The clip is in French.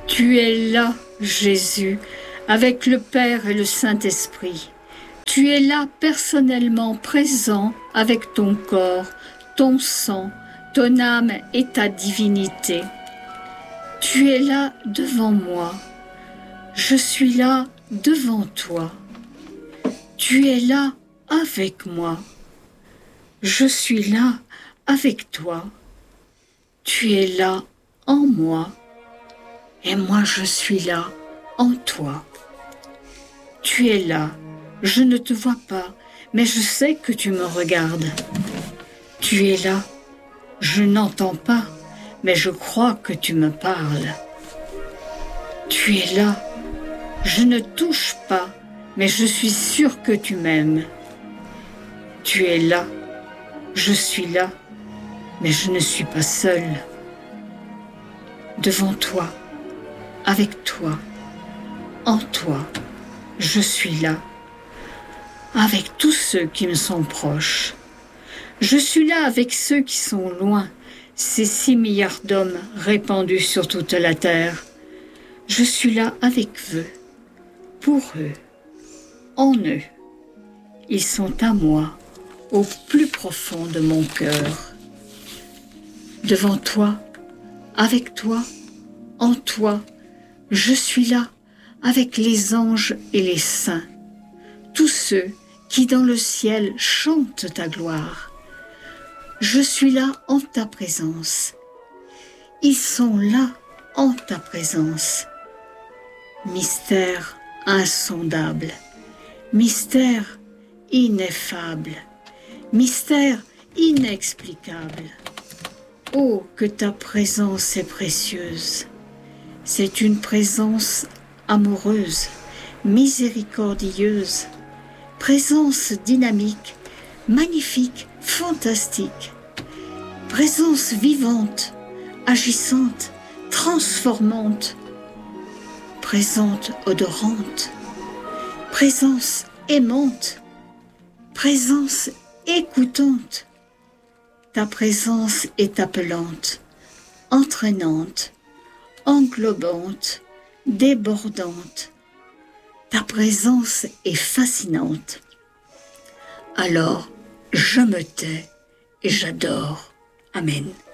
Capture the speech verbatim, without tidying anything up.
Tu es là, Jésus, avec le Père et le Saint-Esprit. Tu es là personnellement présent avec ton corps, ton sang, ton âme et ta divinité. Tu es là devant moi. Je suis là devant toi. Tu es là avec moi. Je suis là avec toi. Tu es là en moi. Et moi je suis là en toi. Tu es là. Je ne te vois pas, mais je sais que tu me regardes. Tu es là. Je n'entends pas, mais je crois que tu me parles. Tu es là. Je ne touche pas, mais je suis sûre que tu m'aimes. Tu es là. Je suis là, mais je ne suis pas seule. Devant toi, avec toi, en toi, je suis là. Avec tous ceux qui me sont proches. Je suis là avec ceux qui sont loin, ces six milliards d'hommes répandus sur toute la terre. Je suis là avec eux, pour eux, en eux. Ils sont à moi, au plus profond de mon cœur. Devant toi, avec toi, en toi, je suis là avec les anges et les saints, tous ceux qui dans le ciel chantent ta gloire. Je suis là en ta présence. Ils sont là en ta présence. Mystère insondable, mystère ineffable, mystère inexplicable. Oh, que ta présence est précieuse. C'est une présence amoureuse, miséricordieuse, présence dynamique, magnifique, fantastique, présence vivante, agissante, transformante, présence odorante, présence aimante, présence écoutante. Ta présence est appelante, entraînante, englobante, débordante. Ta présence est fascinante. Alors, je me tais et j'adore. Amen.